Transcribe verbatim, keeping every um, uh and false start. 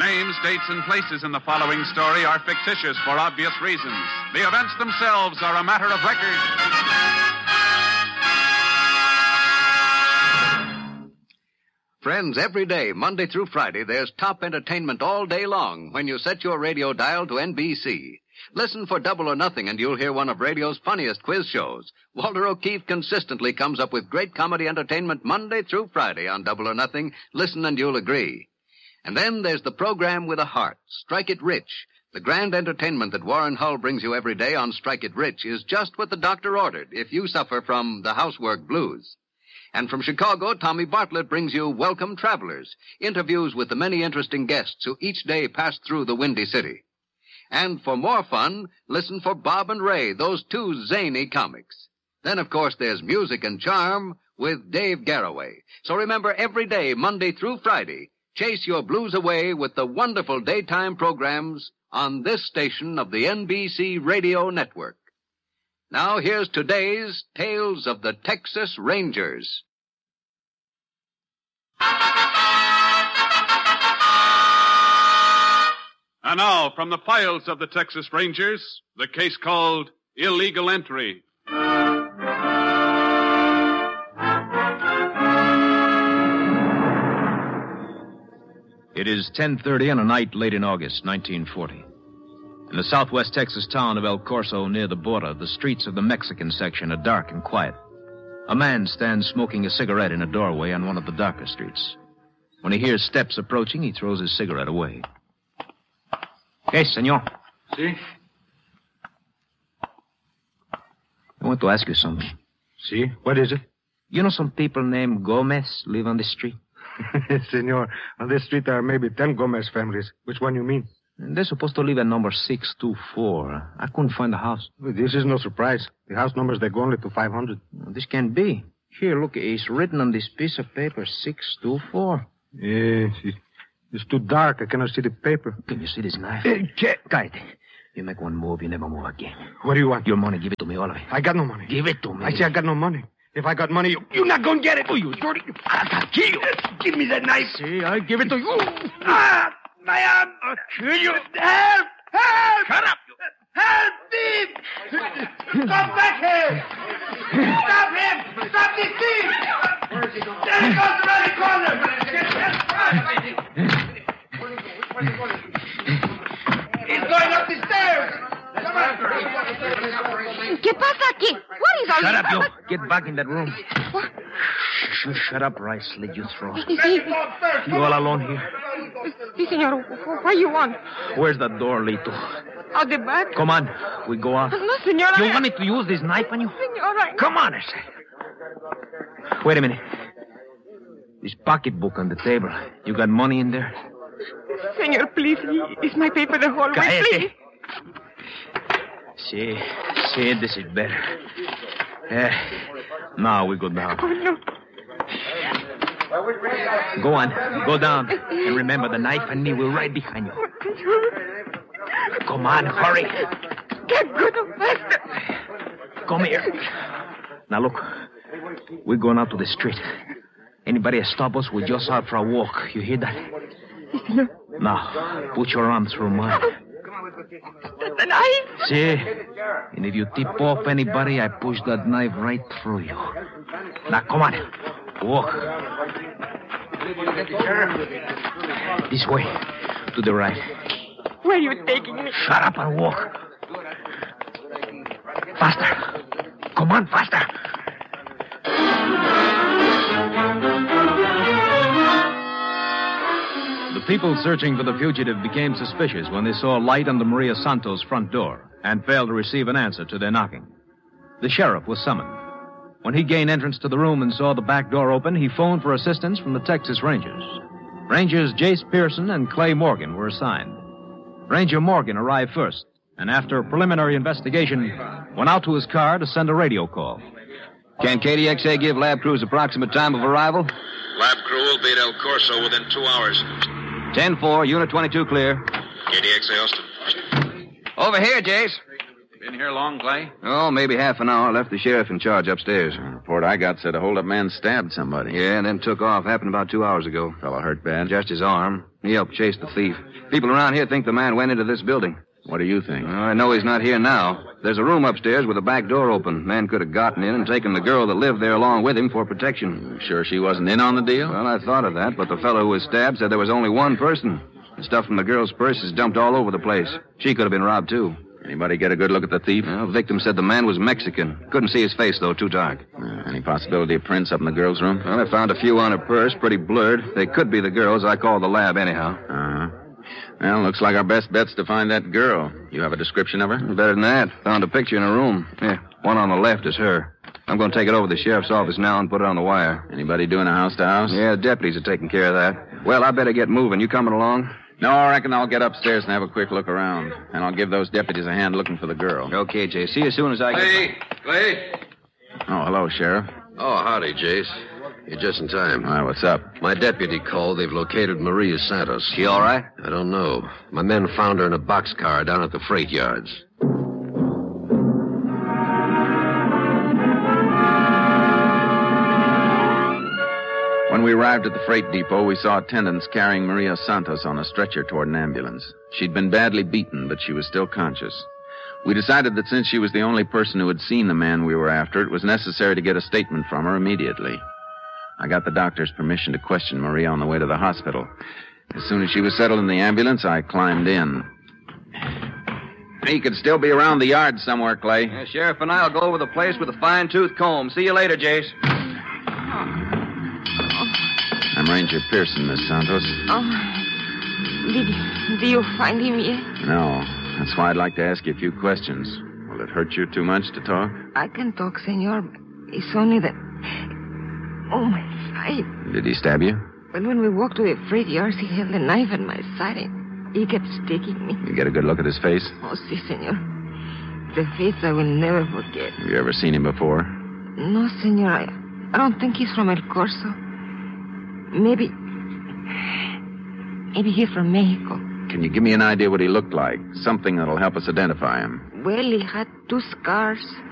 Names, dates, and places in the following story are fictitious for obvious reasons. The events themselves are a matter of record. Friends, every day, Monday through Friday, there's top entertainment all day long when you set your radio dial to N B C. Listen for Double or Nothing and you'll hear one of radio's funniest quiz shows. Walter O'Keefe consistently comes up with great comedy entertainment Monday through Friday on Double or Nothing. Listen and you'll agree. And then there's the program with a heart, Strike It Rich. The grand entertainment that Warren Hull brings you every day on Strike It Rich is just what the doctor ordered if you suffer from the housework blues. And from Chicago, Tommy Bartlett brings you Welcome Travelers, interviews with the many interesting guests who each day pass through the Windy City. And for more fun, listen for Bob and Ray, those two zany comics. Then, of course, there's Music and Charm with Dave Garroway. So remember, every day, Monday through Friday, chase your blues away with the wonderful daytime programs on this station of the N B C Radio Network. Now, here's today's Tales of the Texas Rangers. And now, from the files of the Texas Rangers, the case called Illegal Entry. It is ten thirty on a night late in August, nineteen forty. In the southwest Texas town of El Corso, near the border, the streets of the Mexican section are dark and quiet. A man stands smoking a cigarette in a doorway on one of the darker streets. When he hears steps approaching, he throws his cigarette away. Hey, senor. Si? I want to ask you something. Si? What is it? You know some people named Gomez live on this street? Senor, on this street there are maybe ten Gomez families. Which one you mean? They're supposed to live at number six two four. I couldn't find the house. Well, this is no surprise. The house numbers, they go only to five hundred. This can't be. Here, look, it's written on this piece of paper, six two four. Yes, it's too dark. I cannot see the paper. Can you see this knife? Hey, Guide. You make one move, you never move again. What do you want? Your money, give it to me, all of it. I got no money. Give it to me. I say I got no money. If I got money, you, you're not going to get it. Oh, you dirty. I'll kill you. Give me that knife. See, I give it to you. Ah, my arm. I'll kill you. Help! Help! Shut up. Help, thief! Come back here! Stop him! Stop this thief! Where is he going? There he goes around the corner! He's going up the stairs! Come on! ¿Qué pasa aquí? What is all Shut this? up, you. Get back in that room. Shh, shut up, or I slit your throat. Sí, You all alone here? sí, señor. What do you want? Where's that door lead to? Out the back? Come on, we go out. No, señor. You I... want me to use this knife on you? Señor, I... Come on, I say. Wait a minute. This pocketbook on the table. You got money in there? Señor, please. It's my paper the whole way, Cállate. please. See, see, this is better. Yeah. Now we go down. Oh, no. Go on, go down. And remember, the knife and me will right behind you. Come on, hurry. Get good and faster. Come here. Now look, we're going out to the street. Anybody stop us, we're just out for a walk. You hear that? Now, put your arm through mine. The, the knife. See? And if you tip off anybody, I push that knife right through you. Now, come on. Walk. This way. To the right. Where are you taking me? Shut up and walk. Faster. Come on, faster. The people searching for the fugitive became suspicious when they saw light on the Maria Santos front door and failed to receive an answer to their knocking. The sheriff was summoned. When he gained entrance to the room and saw the back door open, he phoned for assistance from the Texas Rangers. Rangers Jace Pearson and Clay Morgan were assigned. Ranger Morgan arrived first, and after a preliminary investigation, went out to his car to send a radio call. Can K D X A give lab crews approximate time of arrival? Lab crew will be at El Corso within two hours. ten four, Unit twenty-two clear. K D X A Austin. Over here, Jace. Been here long, Clay? Oh, maybe half an hour. Left the sheriff in charge upstairs. The report I got said a hold-up man stabbed somebody. Yeah, and then took off. Happened about two hours ago. Fellow hurt bad? Just his arm. He helped chase the thief. People around here think the man went into this building. What do you think? Well, I know he's not here now. There's a room upstairs with a back door open. Man could have gotten in and taken the girl that lived there along with him for protection. You sure she wasn't in on the deal? Well, I thought of that, but the fellow who was stabbed said there was only one person. The stuff from the girl's purse is dumped all over the place. She could have been robbed, too. Anybody get a good look at the thief? Well, the victim said the man was Mexican. Couldn't see his face, though, too dark. Uh, any possibility of prints up in the girl's room? Well, I found a few on her purse, pretty blurred. They could be the girl's. I called the lab anyhow. Uh-huh. Well, looks like our best bet's to find that girl. You have a description of her? Better than that. Found a picture in her room. Yeah, one on the left is her. I'm going to take it over to the sheriff's office now and put it on the wire. Anybody doing a house-to-house? Yeah, the deputies are taking care of that. Well, I better get moving. You coming along? No, I reckon I'll get upstairs and have a quick look around. And I'll give those deputies a hand looking for the girl. Okay, Jay. See you as soon as I get... Clay! Clay! Oh, hello, Sheriff. Oh, howdy, Jace. You're just in time. All right, what's up? My deputy called. They've located Maria Santos. She all right? I don't know. My men found her in a boxcar down at the freight yards. When we arrived at the freight depot, we saw attendants carrying Maria Santos on a stretcher toward an ambulance. She'd been badly beaten, but she was still conscious. We decided that since she was the only person who had seen the man we were after, it was necessary to get a statement from her immediately. I got the doctor's permission to question Maria on the way to the hospital. As soon as she was settled in the ambulance, I climbed in. He could still be around the yard somewhere, Clay. Yeah, Sheriff and I'll go over the place with a fine-tooth comb. See you later, Jace. I'm Ranger Pearson, Miss Santos. Oh, did you, do you find him yet? No. That's why I'd like to ask you a few questions. Will it hurt you too much to talk? I can talk, senor. It's only that... Oh, my side. Did he stab you? But when we walked to the freight yards, he held a knife at my side and he kept sticking me. You get a good look at his face? Oh, si, senor. The face I will never forget. Have you ever seen him before? No, senor. I, I don't think he's from El Corso. Maybe... Maybe he's from Mexico. Can you give me an idea what he looked like? Something that'll help us identify him. Well, he had two scars.